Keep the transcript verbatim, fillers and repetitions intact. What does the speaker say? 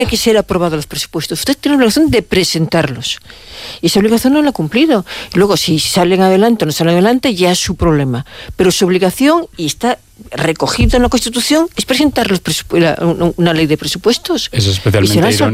que ser aprobados los presupuestos. Usted tiene la obligación de presentarlos. Y esa obligación no la ha cumplido. Y luego, si salen adelante o no salen adelante, ya es su problema. Pero su obligación, y está recogido en la Constitución, es presentar los presupu- una ley de presupuestos. Es especialmente irónico.